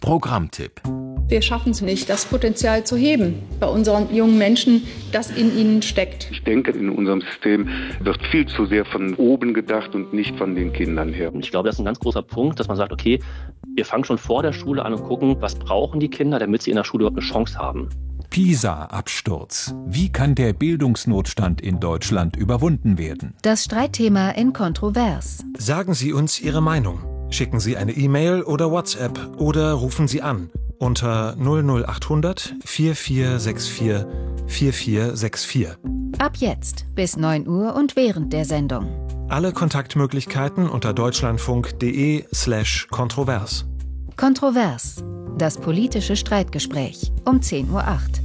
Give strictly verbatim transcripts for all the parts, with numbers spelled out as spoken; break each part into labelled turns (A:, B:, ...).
A: Programmtipp.
B: Wir schaffen es nicht, das Potenzial zu heben bei unseren jungen Menschen, das in ihnen steckt.
C: Ich denke, in unserem System wird viel zu sehr von oben gedacht und nicht von den Kindern her.
D: Ich glaube, das ist ein ganz großer Punkt, dass man sagt, okay, wir fangen schon vor der Schule an und gucken, was brauchen die Kinder, damit sie in der Schule überhaupt eine Chance haben.
A: PISA-Absturz. Wie kann der Bildungsnotstand in Deutschland überwunden werden?
E: Das Streitthema in Kontrovers.
F: Sagen Sie uns Ihre Meinung. Schicken Sie eine E-Mail oder WhatsApp oder rufen Sie an unter null null acht hundert vier vier sechs vier vier vier sechs vier.
E: Ab jetzt bis neun Uhr und während der Sendung.
F: Alle Kontaktmöglichkeiten unter deutschlandfunk.de slash kontrovers.
E: Kontrovers. Das politische Streitgespräch um zehn Uhr acht.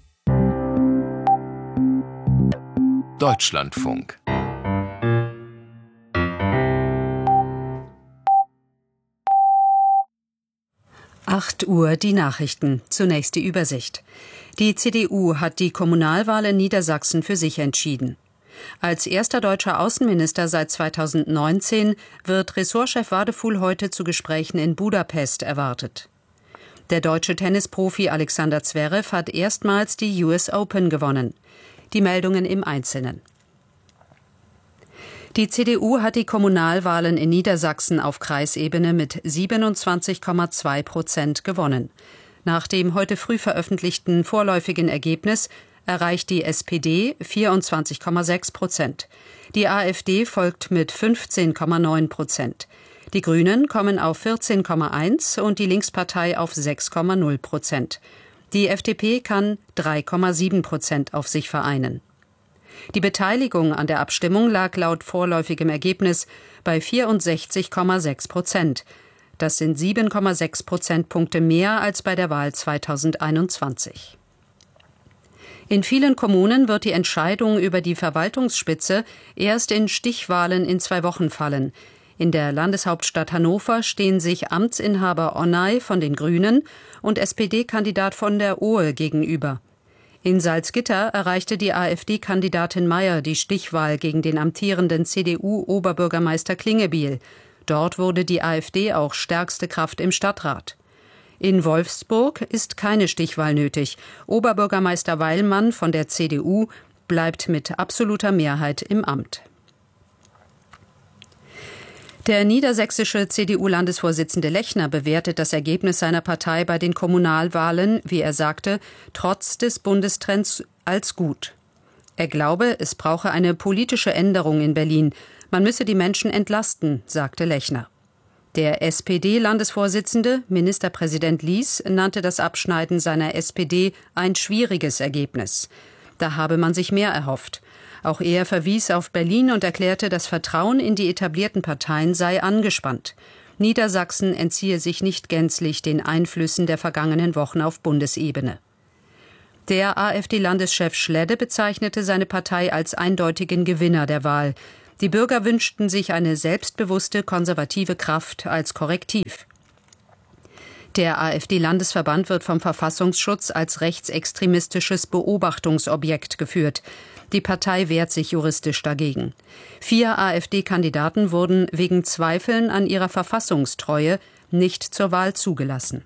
A: Deutschlandfunk.
G: acht Uhr die Nachrichten. Zunächst die Übersicht. Die C D U hat die Kommunalwahl in Niedersachsen für sich entschieden. Als erster deutscher Außenminister seit zweitausendneunzehn wird Ressortchef Wadefuhl heute zu Gesprächen in Budapest erwartet. Der deutsche Tennisprofi Alexander Zverev hat erstmals die U S Open gewonnen. Die Meldungen im Einzelnen. Die C D U hat die Kommunalwahlen in Niedersachsen auf Kreisebene mit siebenundzwanzig Komma zwei Prozent gewonnen. Nach dem heute früh veröffentlichten vorläufigen Ergebnis erreicht die S P D vierundzwanzig Komma sechs Prozent. Die AfD folgt mit fünfzehn Komma neun Prozent. Die Grünen kommen auf vierzehn Komma eins und die Linkspartei auf sechs Komma null Prozent. Die F D P kann drei Komma sieben Prozent auf sich vereinen. Die Beteiligung an der Abstimmung lag laut vorläufigem Ergebnis bei vierundsechzig Komma sechs Prozent. Das sind sieben Komma sechs Prozentpunkte mehr als bei der Wahl zweitausendeinundzwanzig. In vielen Kommunen wird die Entscheidung über die Verwaltungsspitze erst in Stichwahlen in zwei Wochen fallen. In der Landeshauptstadt Hannover stehen sich Amtsinhaber Onay von den Grünen und S P D-Kandidat von der Ohe gegenüber. In Salzgitter erreichte die AfD-Kandidatin Meyer die Stichwahl gegen den amtierenden C D U-Oberbürgermeister Klingebiel. Dort wurde die AfD auch stärkste Kraft im Stadtrat. In Wolfsburg ist keine Stichwahl nötig. Oberbürgermeister Weilmann von der C D U bleibt mit absoluter Mehrheit im Amt. Der niedersächsische C D U-Landesvorsitzende Lechner bewertet das Ergebnis seiner Partei bei den Kommunalwahlen, wie er sagte, trotz des Bundestrends als gut. Er glaube, es brauche eine politische Änderung in Berlin. Man müsse die Menschen entlasten, sagte Lechner. Der S P D-Landesvorsitzende, Ministerpräsident Lies, nannte das Abschneiden seiner S P D ein schwieriges Ergebnis. Da habe man sich mehr erhofft. Auch er verwies auf Berlin und erklärte, das Vertrauen in die etablierten Parteien sei angespannt. Niedersachsen entziehe sich nicht gänzlich den Einflüssen der vergangenen Wochen auf Bundesebene. Der AfD-Landeschef Schledde bezeichnete seine Partei als eindeutigen Gewinner der Wahl. Die Bürger wünschten sich eine selbstbewusste, konservative Kraft als Korrektiv. Der AfD-Landesverband wird vom Verfassungsschutz als rechtsextremistisches Beobachtungsobjekt geführt. Die Partei wehrt sich juristisch dagegen. Vier AfD-Kandidaten wurden wegen Zweifeln an ihrer Verfassungstreue nicht zur Wahl zugelassen.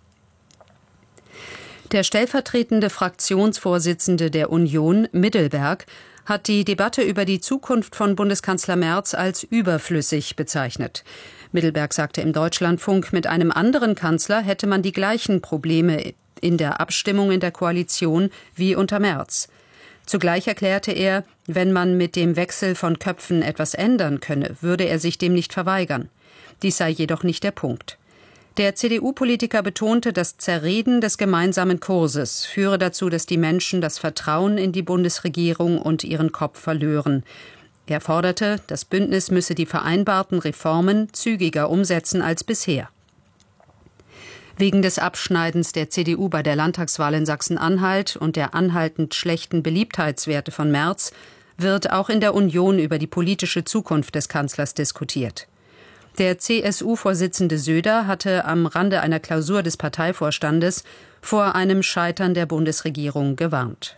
G: Der stellvertretende Fraktionsvorsitzende der Union, Middelberg, hat die Debatte über die Zukunft von Bundeskanzler Merz als überflüssig bezeichnet. Middelberg sagte im Deutschlandfunk, mit einem anderen Kanzler hätte man die gleichen Probleme in der Abstimmung in der Koalition wie unter Merz. Zugleich erklärte er, wenn man mit dem Wechsel von Köpfen etwas ändern könne, würde er sich dem nicht verweigern. Dies sei jedoch nicht der Punkt. Der C D U-Politiker betonte, das Zerreden des gemeinsamen Kurses führe dazu, dass die Menschen das Vertrauen in die Bundesregierung und ihren Kopf verlören. Er forderte, das Bündnis müsse die vereinbarten Reformen zügiger umsetzen als bisher. Wegen des Abschneidens der C D U bei der Landtagswahl in Sachsen-Anhalt und der anhaltend schlechten Beliebtheitswerte von Merz wird auch in der Union über die politische Zukunft des Kanzlers diskutiert. Der C S U-Vorsitzende Söder hatte am Rande einer Klausur des Parteivorstandes vor einem Scheitern der Bundesregierung gewarnt.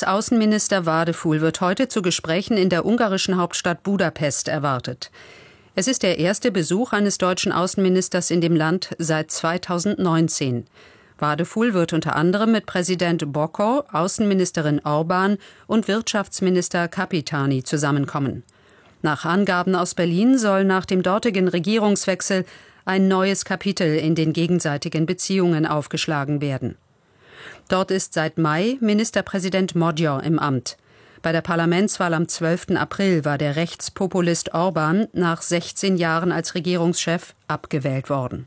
G: Bundesaußenminister Wadefuhl wird heute zu Gesprächen in der ungarischen Hauptstadt Budapest erwartet. Es ist der erste Besuch eines deutschen Außenministers in dem Land seit zweitausendneunzehn. Wadefuhl wird unter anderem mit Präsident Boko, Außenministerin Orban und Wirtschaftsminister Capitani zusammenkommen. Nach Angaben aus Berlin soll nach dem dortigen Regierungswechsel ein neues Kapitel in den gegenseitigen Beziehungen aufgeschlagen werden. Dort ist seit Mai Ministerpräsident Modjo im Amt. Bei der Parlamentswahl am zwölften April war der Rechtspopulist Orban nach sechzehn Jahren als Regierungschef abgewählt worden.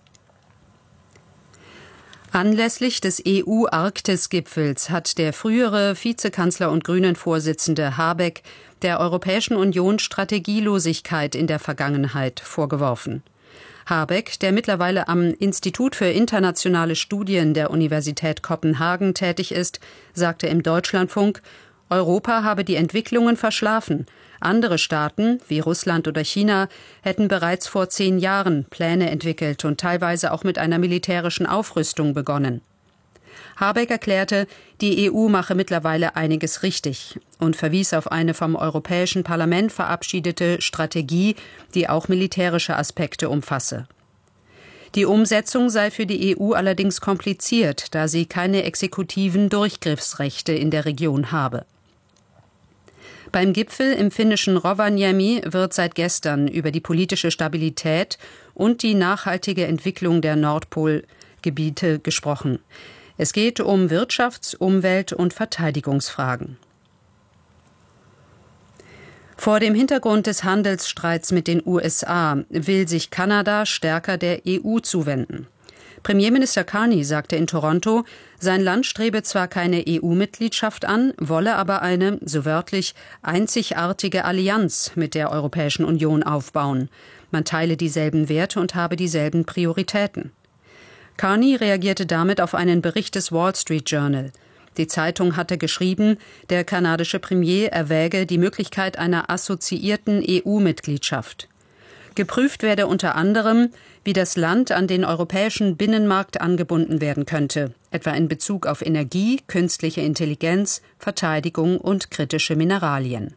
G: Anlässlich des E U-Arktis-Gipfels hat der frühere Vizekanzler und Grünen-Vorsitzende Habeck der Europäischen Union Strategielosigkeit in der Vergangenheit vorgeworfen. Habeck, der mittlerweile am Institut für internationale Studien der Universität Kopenhagen tätig ist, sagte im Deutschlandfunk, Europa habe die Entwicklungen verschlafen. Andere Staaten, wie Russland oder China, hätten bereits vor zehn Jahren Pläne entwickelt und teilweise auch mit einer militärischen Aufrüstung begonnen. Habeck erklärte, die E U mache mittlerweile einiges richtig und verwies auf eine vom Europäischen Parlament verabschiedete Strategie, die auch militärische Aspekte umfasse. Die Umsetzung sei für die E U allerdings kompliziert, da sie keine exekutiven Durchgriffsrechte in der Region habe. Beim Gipfel im finnischen Rovaniemi wird seit gestern über die politische Stabilität und die nachhaltige Entwicklung der Nordpolgebiete gesprochen. Es geht um Wirtschafts-, Umwelt- und Verteidigungsfragen. Vor dem Hintergrund des Handelsstreits mit den U S A will sich Kanada stärker der E U zuwenden. Premierminister Carney sagte in Toronto, sein Land strebe zwar keine E U-Mitgliedschaft an, wolle aber eine, so wörtlich, einzigartige Allianz mit der Europäischen Union aufbauen. Man teile dieselben Werte und habe dieselben Prioritäten. Carney reagierte damit auf einen Bericht des Wall Street Journal. Die Zeitung hatte geschrieben, der kanadische Premier erwäge die Möglichkeit einer assoziierten E U-Mitgliedschaft. Geprüft werde unter anderem, wie das Land an den europäischen Binnenmarkt angebunden werden könnte, etwa in Bezug auf Energie, künstliche Intelligenz, Verteidigung und kritische Mineralien.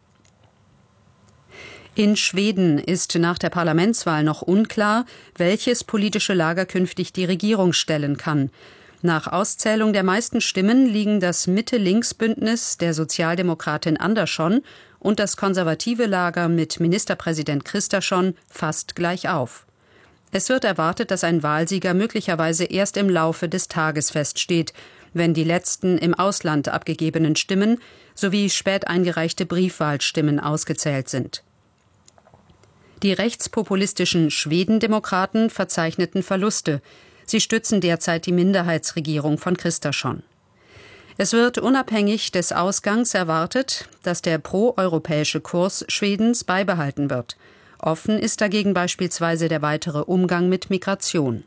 G: In Schweden ist nach der Parlamentswahl noch unklar, welches politische Lager künftig die Regierung stellen kann. Nach Auszählung der meisten Stimmen liegen das Mitte-Links-Bündnis der Sozialdemokratin Andersson und das konservative Lager mit Ministerpräsident Kristersson fast gleich auf. Es wird erwartet, dass ein Wahlsieger möglicherweise erst im Laufe des Tages feststeht, wenn die letzten im Ausland abgegebenen Stimmen sowie spät eingereichte Briefwahlstimmen ausgezählt sind. Die rechtspopulistischen Schwedendemokraten verzeichneten Verluste. Sie stützen derzeit die Minderheitsregierung von Kristersson. Es wird unabhängig des Ausgangs erwartet, dass der proeuropäische Kurs Schwedens beibehalten wird. Offen ist dagegen beispielsweise der weitere Umgang mit Migration.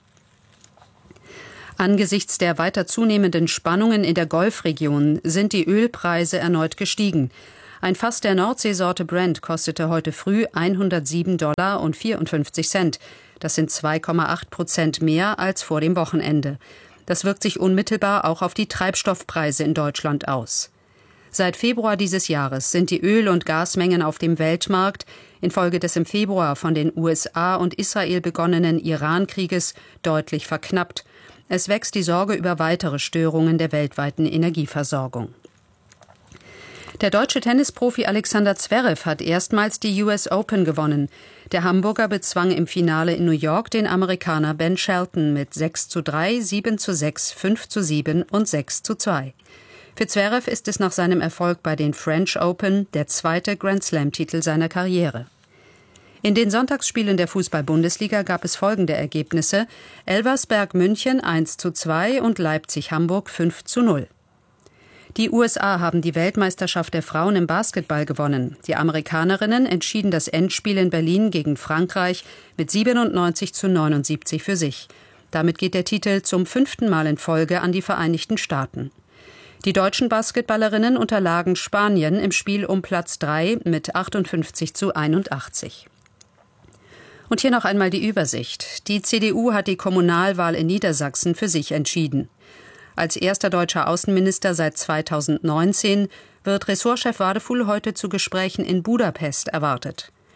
G: Angesichts der weiter zunehmenden Spannungen in der Golfregion sind die Ölpreise erneut gestiegen. Ein Fass der Nordseesorte Brent kostete heute früh hundertsieben Dollar und vierundfünfzig Cent. Das sind zwei Komma acht Prozent mehr als vor dem Wochenende. Das wirkt sich unmittelbar auch auf die Treibstoffpreise in Deutschland aus. Seit Februar dieses Jahres sind die Öl- und Gasmengen auf dem Weltmarkt infolge des im Februar von den U S A und Israel begonnenen Iran-Krieges deutlich verknappt. Es wächst die Sorge über weitere Störungen der weltweiten Energieversorgung. Der deutsche Tennisprofi Alexander Zverev hat erstmals die U S Open gewonnen. Der Hamburger bezwang im Finale in New York den Amerikaner Ben Shelton mit sechs zu drei, sieben zu sechs, fünf zu sieben und sechs zu zwei. Für Zverev ist es nach seinem Erfolg bei den French Open der zweite Grand-Slam-Titel seiner Karriere. In den Sonntagsspielen der Fußball-Bundesliga gab es folgende Ergebnisse: Elversberg München eins zu zwei und Leipzig Hamburg fünf zu null. Die U S A haben die Weltmeisterschaft der Frauen im Basketball gewonnen. Die Amerikanerinnen entschieden das Endspiel in Berlin gegen Frankreich mit siebenundneunzig zu neunundsiebzig für sich. Damit geht der Titel zum fünften Mal in Folge an die Vereinigten Staaten. Die deutschen Basketballerinnen unterlagen Spanien im Spiel um Platz drei mit achtundfünfzig zu einundachtzig. Und hier noch einmal die Übersicht. Die C D U hat die Kommunalwahl in Niedersachsen für sich entschieden. Als erster deutscher Außenminister seit zweitausendneunzehn wird Ressortchef Wadefuhl heute zu Gesprächen in Budapest erwartet.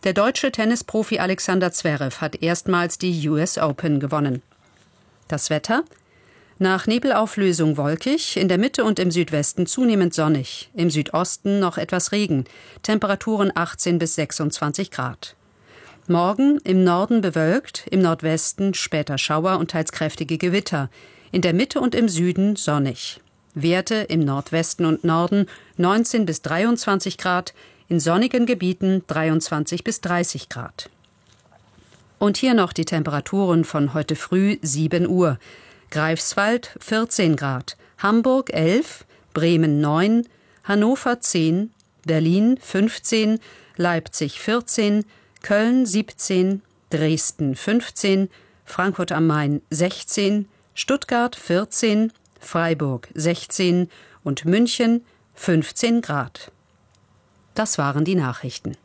G: Der deutsche Tennisprofi Alexander Zverev hat erstmals die U S Open gewonnen. Das Wetter? Nach Nebelauflösung wolkig, in der Mitte und im Südwesten zunehmend sonnig, im Südosten noch etwas Regen, Temperaturen achtzehn bis sechsundzwanzig Grad. Morgen im Norden bewölkt, im Nordwesten später Schauer und teils kräftige Gewitter, in der Mitte und im Süden sonnig. Werte im Nordwesten und Norden neunzehn bis dreiundzwanzig Grad, in sonnigen Gebieten dreiundzwanzig bis dreißig Grad. Und hier noch die Temperaturen von heute früh sieben Uhr. Greifswald vierzehn Grad, Hamburg elf, Bremen neun, Hannover zehn, Berlin fünfzehn, Leipzig vierzehn, Köln siebzehn, Dresden fünfzehn, Frankfurt am Main sechzehn, Stuttgart vierzehn, Freiburg sechzehn und München fünfzehn Grad. Das waren die Nachrichten.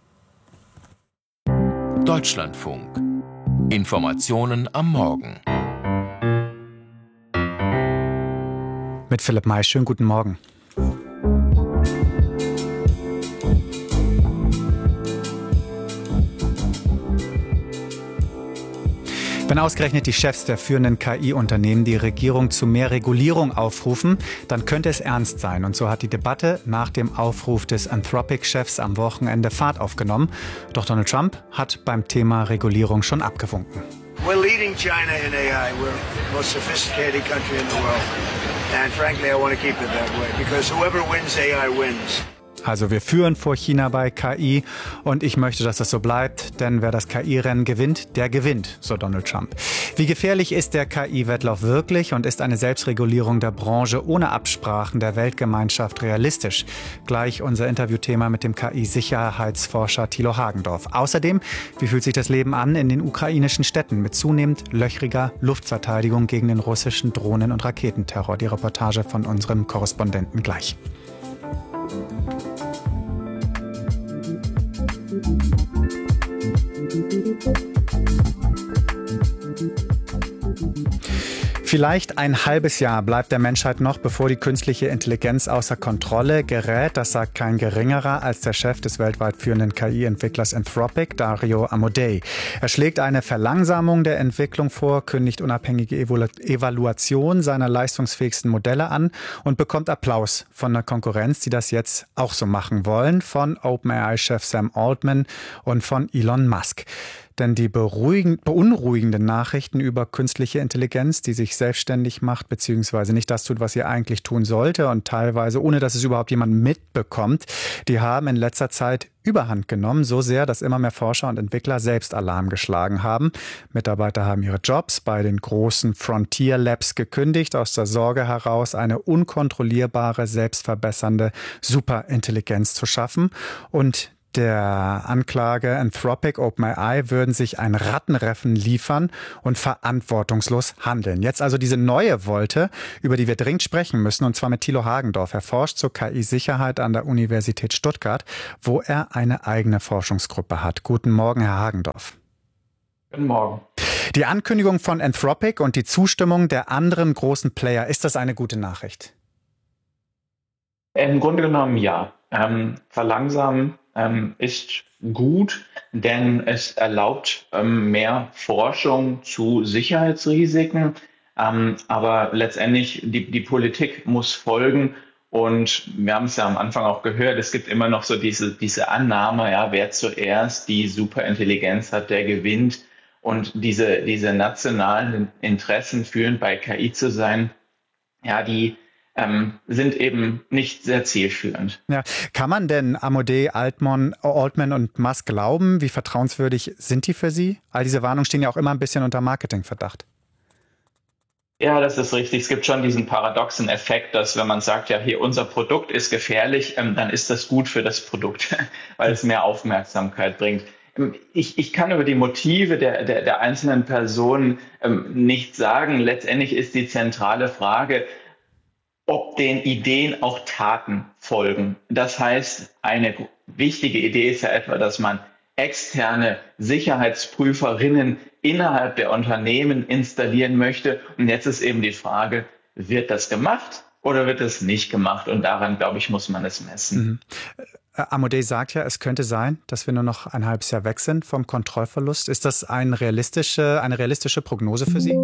H: Deutschlandfunk. Informationen am Morgen.
I: Mit Philipp May, schönen guten Morgen. Wenn ausgerechnet die Chefs der führenden K I-Unternehmen die Regierung zu mehr Regulierung aufrufen, dann könnte es ernst sein. Und so hat die Debatte nach dem Aufruf des Anthropic-Chefs am Wochenende Fahrt aufgenommen. Doch Donald Trump hat beim Thema Regulierung schon abgewunken.
J: We're leading China in A I. We're the most sophisticated country in the world. And frankly, I want to keep it that way, because whoever wins A I wins.
I: Also wir führen vor China bei K I und ich möchte, dass das so bleibt, denn wer das K I-Rennen gewinnt, der gewinnt, so Donald Trump. Wie gefährlich ist der K I-Wettlauf wirklich und ist eine Selbstregulierung der Branche ohne Absprachen der Weltgemeinschaft realistisch? Gleich unser Interviewthema mit dem K I-Sicherheitsforscher Thilo Hagendorf. Außerdem, wie fühlt sich das Leben an in den ukrainischen Städten mit zunehmend löchriger Luftverteidigung gegen den russischen Drohnen- und Raketenterror? Die Reportage von unserem Korrespondenten gleich. Vielleicht ein halbes Jahr bleibt der Menschheit noch, bevor die künstliche Intelligenz außer Kontrolle gerät. Das sagt kein Geringerer als der Chef des weltweit führenden K I-Entwicklers Anthropic, Dario Amodei. Er schlägt eine Verlangsamung der Entwicklung vor, kündigt unabhängige Evaluation seiner leistungsfähigsten Modelle an und bekommt Applaus von der Konkurrenz, die das jetzt auch so machen wollen, von OpenAI-Chef Sam Altman und von Elon Musk. Denn die beunruhigenden Nachrichten über künstliche Intelligenz, die sich selbstständig macht, beziehungsweise nicht das tut, was sie eigentlich tun sollte und teilweise, ohne dass es überhaupt jemand mitbekommt, die haben in letzter Zeit Überhand genommen, so sehr, dass immer mehr Forscher und Entwickler selbst Alarm geschlagen haben. Mitarbeiter haben ihre Jobs bei den großen Frontier Labs gekündigt, aus der Sorge heraus, eine unkontrollierbare, selbstverbessernde Superintelligenz zu schaffen. Und der Anklage Anthropic, OpenAI würden sich ein Rattenreffen liefern und verantwortungslos handeln. Jetzt also diese neue Wolte, über die wir dringend sprechen müssen, und zwar mit Thilo Hagendorf. Er forscht zur K I-Sicherheit an der Universität Stuttgart, wo er eine eigene Forschungsgruppe hat. Guten Morgen, Herr Hagendorf.
K: Guten Morgen.
I: Die Ankündigung von Anthropic und die Zustimmung der anderen großen Player, ist das eine gute Nachricht?
K: Im Grunde genommen ja. Ähm, verlangsamen ähm, ist gut, denn es erlaubt ähm, mehr Forschung zu Sicherheitsrisiken. Ähm, aber letztendlich, die, die Politik muss folgen. Und wir haben es ja am Anfang auch gehört, es gibt immer noch so diese, diese Annahme, ja, wer zuerst die Superintelligenz hat, der gewinnt. Und diese, diese nationalen Interessen führen bei K I zu sein, ja, die Ähm, sind eben nicht sehr zielführend.
I: Ja. Kann man denn Amodei, Altman, Altman und Musk glauben? Wie vertrauenswürdig sind die für Sie? All diese Warnungen stehen ja auch immer ein bisschen unter Marketingverdacht.
K: Ja, das ist richtig. Es gibt schon diesen paradoxen Effekt, dass wenn man sagt, ja, hier unser Produkt ist gefährlich, ähm, dann ist das gut für das Produkt, weil es mehr Aufmerksamkeit bringt. Ich, ich kann über die Motive der, der, der einzelnen Personen ähm, nicht sagen. Letztendlich ist die zentrale Frage, ob den Ideen auch Taten folgen. Das heißt, eine wichtige Idee ist ja etwa, dass man externe Sicherheitsprüferinnen innerhalb der Unternehmen installieren möchte. Und jetzt ist eben die Frage, wird das gemacht oder wird das nicht gemacht? Und daran, glaube ich, muss man es messen.
I: Amodei sagt ja, es könnte sein, dass wir nur noch ein halbes Jahr weg sind vom Kontrollverlust. Ist das ein realistische, eine realistische Prognose für Sie?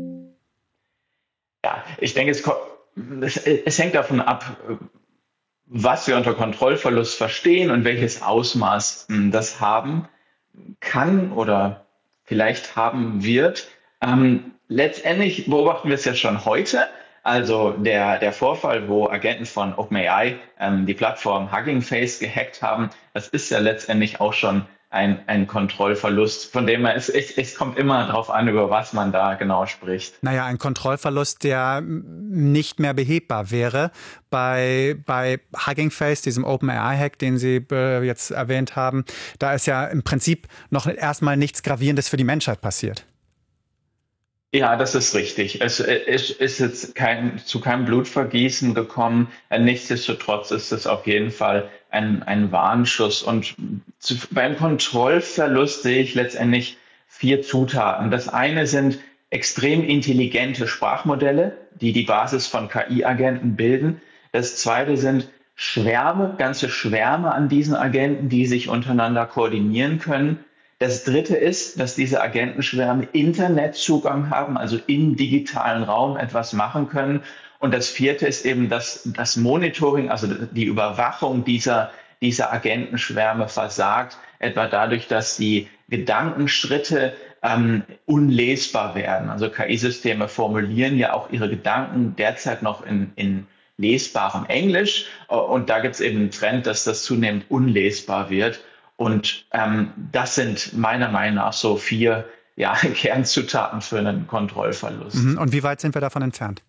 K: Ja, ich denke, es, es, es hängt davon ab, was wir unter Kontrollverlust verstehen und welches Ausmaß das haben kann oder vielleicht haben wird. Ähm, letztendlich beobachten wir es ja schon heute. Also der, der Vorfall, wo Agenten von OpenAI ähm, die Plattform Hugging Face gehackt haben, das ist ja letztendlich auch schon ein, ein Kontrollverlust, von dem man, es, es, es kommt immer darauf an, über was man da genau spricht.
I: Naja, ein Kontrollverlust, der nicht mehr behebbar wäre. Bei, bei Hugging Face, diesem OpenAI-Hack, den Sie äh, jetzt erwähnt haben, da ist ja im Prinzip noch erstmal nichts Gravierendes für die Menschheit passiert.
K: Ja, das ist richtig. Es, es ist jetzt kein, zu keinem Blutvergießen gekommen. Nichtsdestotrotz ist es auf jeden Fall ein, ein Warnschuss. Und zu, beim Kontrollverlust sehe ich letztendlich vier Zutaten. Das eine sind extrem intelligente Sprachmodelle, die die Basis von K I-Agenten bilden. Das zweite sind Schwärme, ganze Schwärme an diesen Agenten, die sich untereinander koordinieren können. Das dritte ist, dass diese Agentenschwärme Internetzugang haben, also im digitalen Raum etwas machen können. Und das vierte ist eben, dass das Monitoring, also die Überwachung dieser, dieser Agentenschwärme versagt, etwa dadurch, dass die Gedankenschritte ähm, unlesbar werden. Also K I-Systeme formulieren ja auch ihre Gedanken derzeit noch in, in lesbarem Englisch. Und da gibt es eben einen Trend, dass das zunehmend unlesbar wird. Und ähm, das sind meiner Meinung nach so vier ja, Kernzutaten für einen Kontrollverlust.
I: Und wie weit sind wir davon entfernt?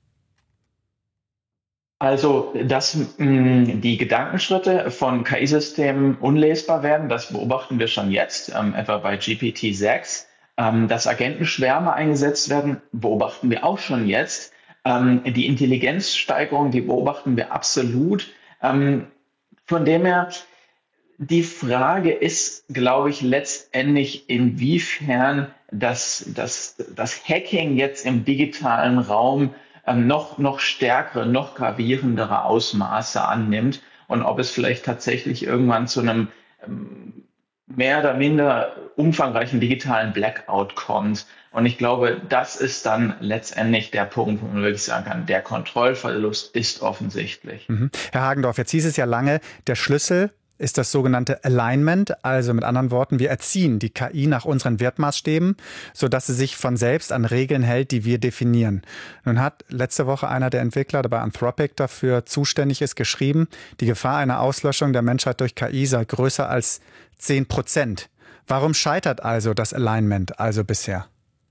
K: Also, dass mh, die Gedankenschritte von K I-Systemen unlesbar werden, das beobachten wir schon jetzt, ähm, etwa bei G P T sechs. Ähm, dass Agentenschwärme eingesetzt werden, beobachten wir auch schon jetzt. Ähm, die Intelligenzsteigerung, die beobachten wir absolut. Ähm, von dem her... Die Frage ist, glaube ich, letztendlich, inwiefern das, das, das Hacking jetzt im digitalen Raum ähm, noch, noch stärkere, noch gravierendere Ausmaße annimmt und ob es vielleicht tatsächlich irgendwann zu einem ähm, mehr oder minder umfangreichen digitalen Blackout kommt. Und ich glaube, das ist dann letztendlich der Punkt, wo man wirklich sagen kann, der Kontrollverlust ist offensichtlich.
I: Mhm. Herr Hagendorf, jetzt hieß es ja lange, der Schlüssel ist das sogenannte Alignment, also mit anderen Worten, wir erziehen die K I nach unseren Wertmaßstäben, sodass sie sich von selbst an Regeln hält, die wir definieren. Nun hat letzte Woche einer der Entwickler, der bei Anthropic dafür zuständig ist, geschrieben, die Gefahr einer Auslöschung der Menschheit durch K I sei größer als zehn Prozent. Warum scheitert also das Alignment also bisher?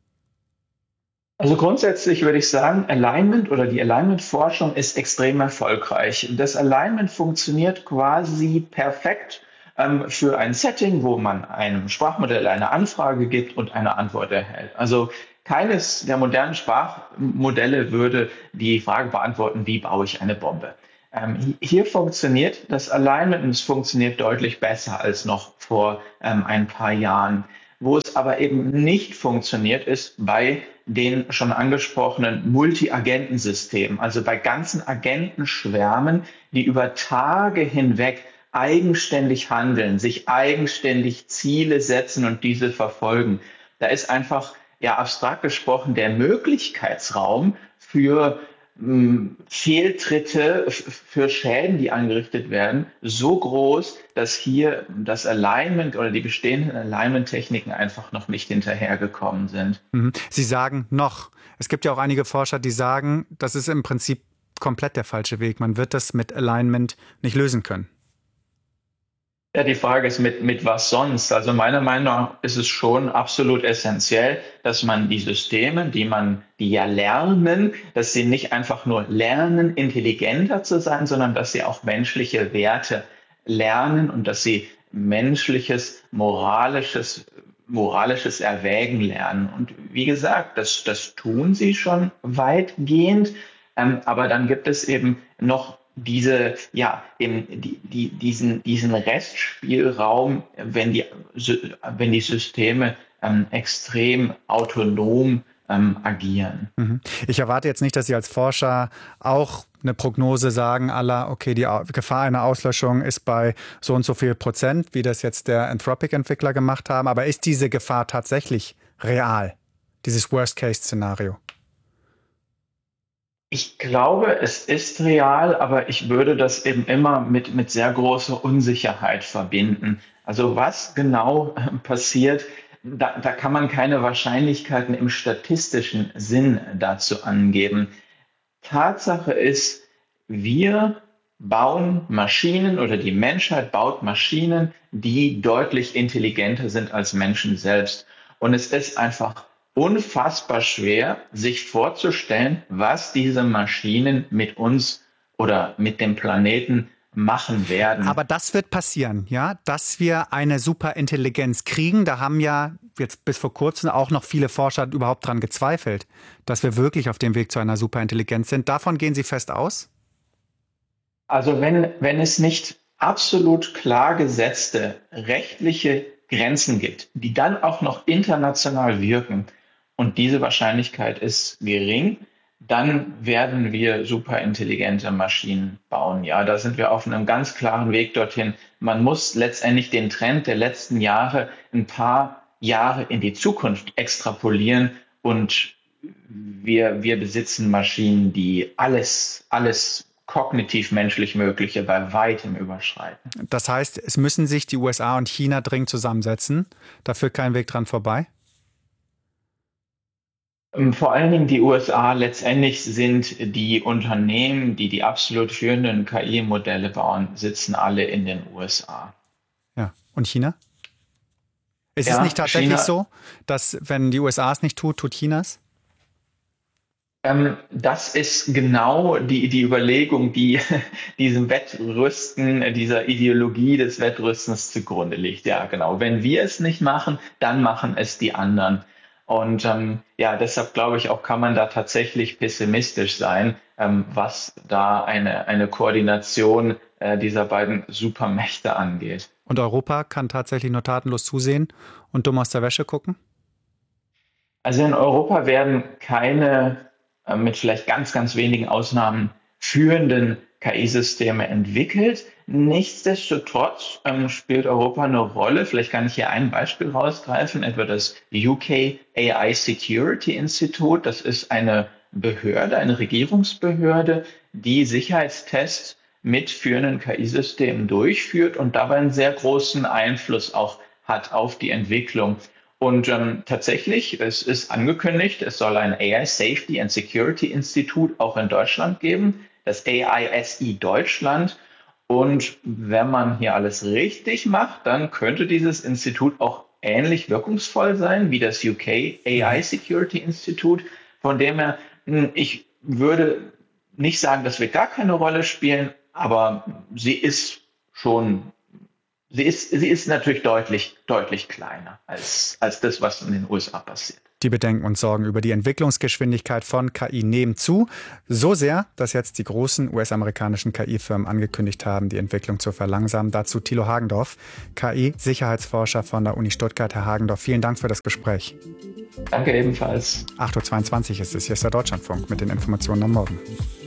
K: Also grundsätzlich würde ich sagen, Alignment oder die Alignment-Forschung ist extrem erfolgreich. Das Alignment funktioniert quasi perfekt ähm, für ein Setting, wo man einem Sprachmodell eine Anfrage gibt und eine Antwort erhält. Also keines der modernen Sprachmodelle würde die Frage beantworten, wie baue ich eine Bombe. Ähm, hier funktioniert das Alignment und es funktioniert deutlich besser als noch vor ähm, ein paar Jahren. Wo es aber eben nicht funktioniert, ist bei den schon angesprochenen Multi-Agenten-Systemen, also bei ganzen Agentenschwärmen, die über Tage hinweg eigenständig handeln, sich eigenständig Ziele setzen und diese verfolgen. Da ist einfach, ja abstrakt gesprochen, der Möglichkeitsraum für mh, Fehltritte, für Schäden, die angerichtet werden, so groß, dass hier das Alignment oder die bestehenden Alignment-Techniken einfach noch nicht hinterhergekommen sind.
I: Sie sagen noch. Es gibt ja auch einige Forscher, die sagen, das ist im Prinzip komplett der falsche Weg. Man wird das mit Alignment nicht lösen können.
K: Ja, die Frage ist, mit, mit was sonst? Also meiner Meinung nach ist es schon absolut essentiell, dass man die Systeme, die man, die ja lernen, dass sie nicht einfach nur lernen, intelligenter zu sein, sondern dass sie auch menschliche Werte lernen und dass sie menschliches, moralisches, moralisches Erwägen lernen. Und wie gesagt, das, das tun sie schon weitgehend, ähm, aber dann gibt es eben noch diese, ja, eben die, die, diesen, diesen Restspielraum, wenn die, wenn die Systeme ähm, extrem autonom ähm, agieren.
I: Ich erwarte jetzt nicht, dass Sie als Forscher auch eine Prognose sagen, aller, okay, die Gefahr einer Auslöschung ist bei so und so viel Prozent, wie das jetzt der Anthropic-Entwickler gemacht haben. Aber ist diese Gefahr tatsächlich real, dieses Worst-Case-Szenario?
K: Ich glaube, es ist real, aber ich würde das eben immer mit, mit sehr großer Unsicherheit verbinden. Also was genau passiert, da, da kann man keine Wahrscheinlichkeiten im statistischen Sinn dazu angeben. Tatsache ist, wir bauen Maschinen oder die Menschheit baut Maschinen, die deutlich intelligenter sind als Menschen selbst. Und es ist einfach unfassbar schwer, sich vorzustellen, was diese Maschinen mit uns oder mit dem Planeten machen werden.
I: Aber das wird passieren, ja, dass wir eine Superintelligenz kriegen. Da haben ja jetzt bis vor kurzem auch noch viele Forscher überhaupt dran gezweifelt, dass wir wirklich auf dem Weg zu einer Superintelligenz sind. Davon gehen Sie fest aus?
K: Also wenn, wenn es nicht absolut klar gesetzte rechtliche Grenzen gibt, die dann auch noch international wirken, und diese Wahrscheinlichkeit ist gering, dann werden wir superintelligente Maschinen bauen. Ja, da sind wir auf einem ganz klaren Weg dorthin. Man muss letztendlich den Trend der letzten Jahre ein paar Jahre in die Zukunft extrapolieren und wir, wir besitzen Maschinen, die alles, alles kognitiv menschlich Mögliche bei weitem überschreiten.
I: Das heißt, es müssen sich die U S A und China dringend zusammensetzen. Da führt kein Weg dran vorbei?
K: Vor allen Dingen die U S A. Letztendlich sind die Unternehmen, die die absolut führenden K I-Modelle bauen, sitzen alle in den U S A.
I: Ja, und China? Ist
K: ja,
I: es nicht tatsächlich
K: China,
I: so, dass wenn die U S A es nicht tut, tut China es?
K: Ähm, das ist genau die, die Überlegung, die diesem Wettrüsten, dieser Ideologie des Wettrüstens zugrunde liegt. Ja, genau. Wenn wir es nicht machen, dann machen es die anderen. Und ähm, ja, deshalb glaube ich auch, kann man da tatsächlich pessimistisch sein, ähm, was da eine, eine Koordination äh, dieser beiden Supermächte angeht.
I: Und Europa kann tatsächlich nur tatenlos zusehen und dumm aus der Wäsche gucken?
K: Also in Europa werden keine, äh, mit vielleicht ganz, ganz wenigen Ausnahmen, führenden K I-Systeme entwickelt. Nichtsdestotrotz ähm, spielt Europa eine Rolle. Vielleicht kann ich hier ein Beispiel rausgreifen, etwa das U K A I Security Institute. Das ist eine Behörde, eine Regierungsbehörde, die Sicherheitstests mit führenden K I-Systemen durchführt und dabei einen sehr großen Einfluss auch hat auf die Entwicklung. Und ähm, tatsächlich, es ist angekündigt, es soll ein A I Safety and Security Institute auch in Deutschland geben, das A I S I Deutschland. Und wenn man hier alles richtig macht, dann könnte dieses Institut auch ähnlich wirkungsvoll sein wie das U K A I Security Institute. Von dem her, ich würde nicht sagen, dass wir gar keine Rolle spielen, aber sie ist schon, sie ist, sie ist natürlich deutlich, deutlich kleiner als, als das, was in den U S A passiert.
I: Die Bedenken und Sorgen über die Entwicklungsgeschwindigkeit von K I nehmen zu. So sehr, dass jetzt die großen U S-amerikanischen K I-Firmen angekündigt haben, die Entwicklung zu verlangsamen. Dazu Thilo Hagendorf, K I-Sicherheitsforscher von der Uni Stuttgart. Herr Hagendorf, vielen Dank für das Gespräch.
K: Danke ebenfalls.
I: acht Uhr zweiundzwanzig ist es. Hier ist der Deutschlandfunk mit den Informationen am Morgen.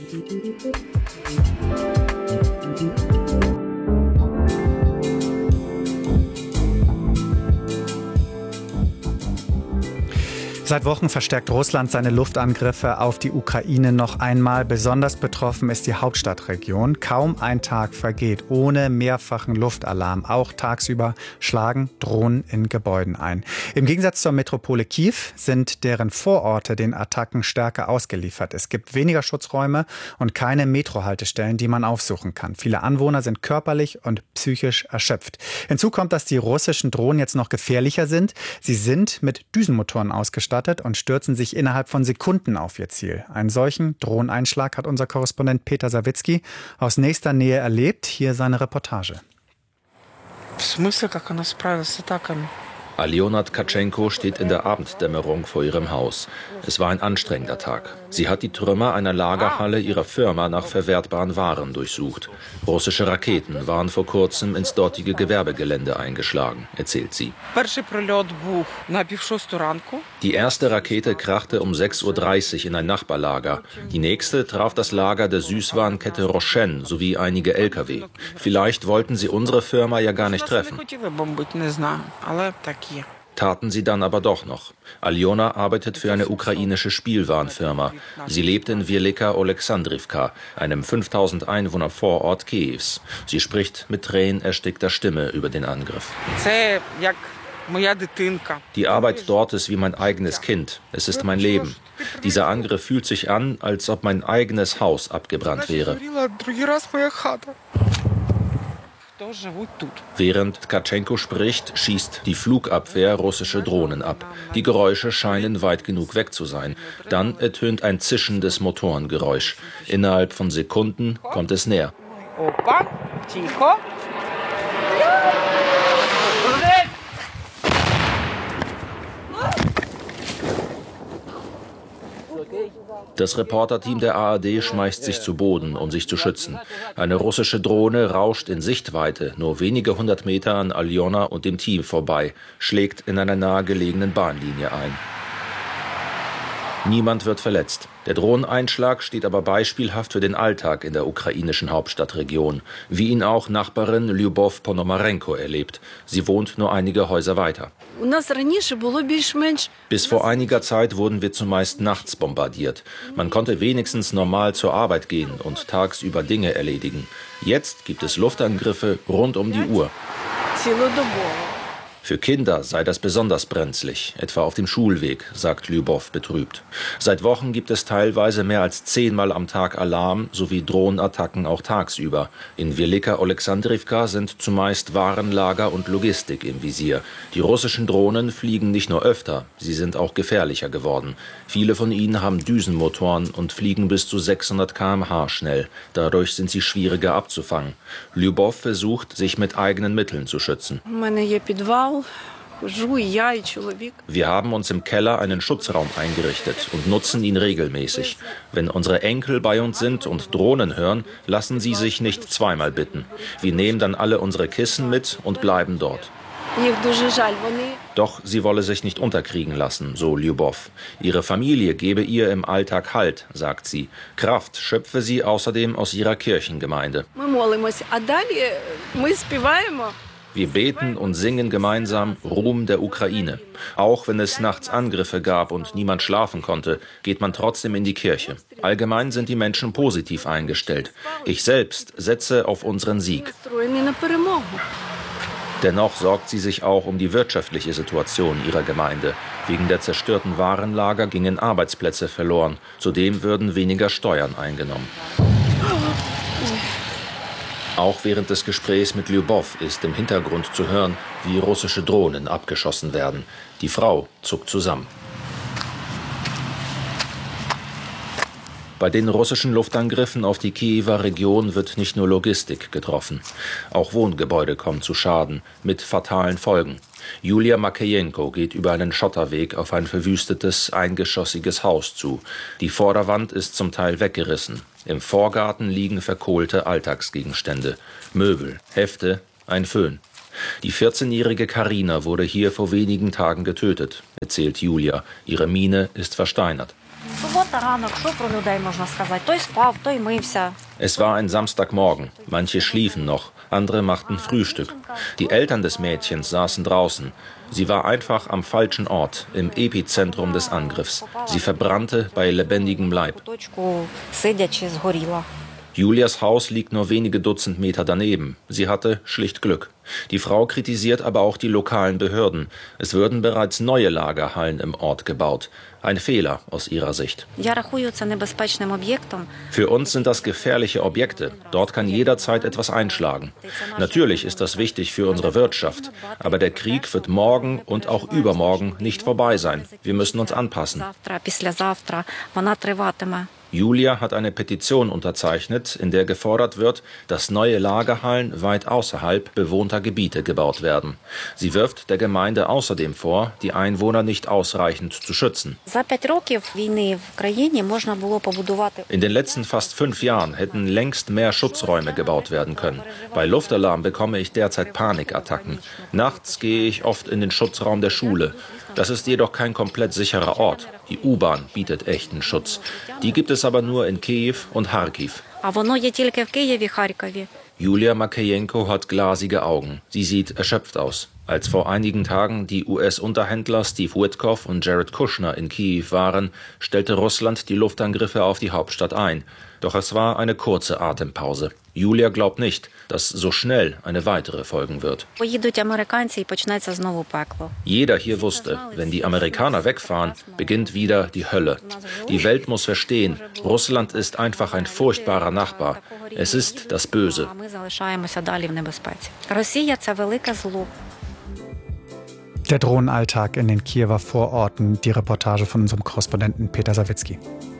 I: Seit Wochen verstärkt Russland seine Luftangriffe auf die Ukraine noch einmal. Besonders betroffen ist die Hauptstadtregion. Kaum ein Tag vergeht ohne mehrfachen Luftalarm. Auch tagsüber schlagen Drohnen in Gebäuden ein. Im Gegensatz zur Metropole Kiew sind deren Vororte den Attacken stärker ausgeliefert. Es gibt weniger Schutzräume und keine Metrohaltestellen, die man aufsuchen kann. Viele Anwohner sind körperlich und psychisch erschöpft. Hinzu kommt, dass die russischen Drohnen jetzt noch gefährlicher sind. Sie sind mit Düsenmotoren ausgestattet und stürzen sich innerhalb von Sekunden auf ihr Ziel. Einen solchen Drohneneinschlag hat unser Korrespondent Peter Sawicki aus nächster Nähe erlebt. Hier seine Reportage.
L: Aljona Tkatschenko steht in der Abenddämmerung vor ihrem Haus. Es war ein anstrengender Tag. Sie hat die Trümmer einer Lagerhalle ihrer Firma nach verwertbaren Waren durchsucht. Russische Raketen waren vor kurzem ins dortige Gewerbegelände eingeschlagen, erzählt sie. Die erste Rakete krachte um sechs Uhr dreißig in ein Nachbarlager. Die nächste traf das Lager der Süßwarenkette Roshen sowie einige L K W. Vielleicht wollten sie unsere Firma ja gar nicht treffen. Taten sie dann aber doch noch. Aljona arbeitet für eine ukrainische Spielwarenfirma. Sie lebt in Wielika Oleksandrivka, einem fünftausend Einwohner Vorort Kiews. Sie spricht mit tränenerstickter Stimme über den Angriff. Die Arbeit dort ist wie mein eigenes Kind. Es ist mein Leben. Dieser Angriff fühlt sich an, als ob mein eigenes Haus abgebrannt wäre. Während Tkatschenko spricht, schießt die Flugabwehr russische Drohnen ab. Die Geräusche scheinen weit genug weg zu sein. Dann ertönt ein zischendes Motorengeräusch. Innerhalb von Sekunden kommt es näher. Das Reporterteam der A R D schmeißt sich zu Boden, um sich zu schützen. Eine russische Drohne rauscht in Sichtweite nur wenige hundert Meter an Aljona und dem Team vorbei, schlägt in einer nahegelegenen Bahnlinie ein. Niemand wird verletzt. Der Drohneneinschlag steht aber beispielhaft für den Alltag in der ukrainischen Hauptstadtregion, wie ihn auch Nachbarin Lyubov Ponomarenko erlebt. Sie wohnt nur einige Häuser weiter. Bis vor einiger Zeit wurden wir zumeist nachts bombardiert. Man konnte wenigstens normal zur Arbeit gehen und tagsüber Dinge erledigen. Jetzt gibt es Luftangriffe rund um die Uhr. Für Kinder sei das besonders brenzlig, etwa auf dem Schulweg, sagt Lyubov betrübt. Seit Wochen gibt es teilweise mehr als zehnmal am Tag Alarm sowie Drohnenattacken auch tagsüber. In Wielika Oleksandrivka sind zumeist Warenlager und Logistik im Visier. Die russischen Drohnen fliegen nicht nur öfter, sie sind auch gefährlicher geworden. Viele von ihnen haben Düsenmotoren und fliegen bis zu sechshundert Kilometer pro Stunde schnell. Dadurch sind sie schwieriger abzufangen. Lyubov versucht, sich mit eigenen Mitteln zu schützen. Wir haben uns im Keller einen Schutzraum eingerichtet und nutzen ihn regelmäßig. Wenn unsere Enkel bei uns sind und Drohnen hören, lassen sie sich nicht zweimal bitten. Wir nehmen dann alle unsere Kissen mit und bleiben dort. Doch sie wolle sich nicht unterkriegen lassen, so Lyubov. Ihre Familie gebe ihr im Alltag Halt, sagt sie. Kraft schöpfe sie außerdem aus ihrer Kirchengemeinde. Wir beten und singen gemeinsam Ruhm der Ukraine. Auch wenn es nachts Angriffe gab und niemand schlafen konnte, geht man trotzdem in die Kirche. Allgemein sind die Menschen positiv eingestellt. Ich selbst setze auf unseren Sieg. Dennoch sorgt sie sich auch um die wirtschaftliche Situation ihrer Gemeinde. Wegen der zerstörten Warenlager gingen Arbeitsplätze verloren. Zudem würden weniger Steuern eingenommen. Auch während des Gesprächs mit Lyubov ist im Hintergrund zu hören, wie russische Drohnen abgeschossen werden. Die Frau zuckt zusammen. Bei den russischen Luftangriffen auf die Kiewer Region wird nicht nur Logistik getroffen. Auch Wohngebäude kommen zu Schaden, mit fatalen Folgen. Julia Makejenko geht über einen Schotterweg auf ein verwüstetes, eingeschossiges Haus zu. Die Vorderwand ist zum Teil weggerissen. Im Vorgarten liegen verkohlte Alltagsgegenstände, Möbel, Hefte, ein Föhn. Die vierzehnjährige Karina wurde hier vor wenigen Tagen getötet, erzählt Julia. Ihre Miene ist versteinert. Es war ein Samstagmorgen. Manche schliefen noch, andere machten Frühstück. Die Eltern des Mädchens saßen draußen. Sie war einfach am falschen Ort, im Epizentrum des Angriffs. Sie verbrannte bei lebendigem Leib. Julias Haus liegt nur wenige Dutzend Meter daneben. Sie hatte schlicht Glück. Die Frau kritisiert aber auch die lokalen Behörden. Es würden bereits neue Lagerhallen im Ort gebaut. Ein Fehler aus ihrer Sicht. Für uns sind das gefährliche Objekte. Dort kann jederzeit etwas einschlagen. Natürlich ist das wichtig für unsere Wirtschaft. Aber der Krieg wird morgen und auch übermorgen nicht vorbei sein. Wir müssen uns anpassen. Julia hat eine Petition unterzeichnet, in der gefordert wird, dass neue Lagerhallen weit außerhalb bewohnter Gebiete gebaut werden. Sie wirft der Gemeinde außerdem vor, die Einwohner nicht ausreichend zu schützen. In den letzten fast fünf Jahren hätten längst mehr Schutzräume gebaut werden können. Bei Luftalarm bekomme ich derzeit Panikattacken. Nachts gehe ich oft in den Schutzraum der Schule. Das ist jedoch kein komplett sicherer Ort. Die U-Bahn bietet echten Schutz. Die gibt es aber nur in Kiew und Charkiw. Julia Makejenko hat glasige Augen. Sie sieht erschöpft aus. Als vor einigen Tagen die U S-Unterhändler Steve Witkoff und Jared Kushner in Kiew waren, stellte Russland die Luftangriffe auf die Hauptstadt ein. Doch es war eine kurze Atempause. Julia glaubt nicht, dass so schnell eine weitere folgen wird. Jeder hier wusste, wenn die Amerikaner wegfahren, beginnt wieder die Hölle. Die Welt muss verstehen, Russland ist einfach ein furchtbarer Nachbar. Es ist das Böse.
I: Der Drohnenalltag in den Kiewer Vororten, die Reportage von unserem Korrespondenten Peter Sawicki.